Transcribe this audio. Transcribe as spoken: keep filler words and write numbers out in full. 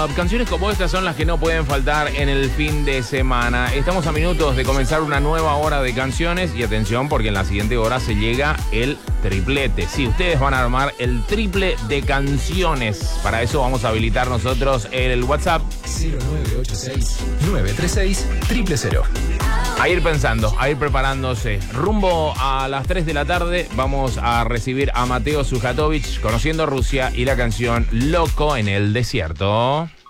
Canciones como estas son las que no pueden faltar en el fin de semana. Estamos a minutos de comenzar una nueva hora de canciones y atención porque en la siguiente hora se llega el triplete. Sí, ustedes van a armar el triple de canciones. Para eso vamos a habilitar nosotros el WhatsApp cero nueve ocho seis, nueve tres seis, cero cero cero. A ir pensando, a ir preparándose. Rumbo a las tres de la tarde vamos a recibir a Mateo Sujatovic, Conociendo Rusia, y la canción Loco en el Desierto.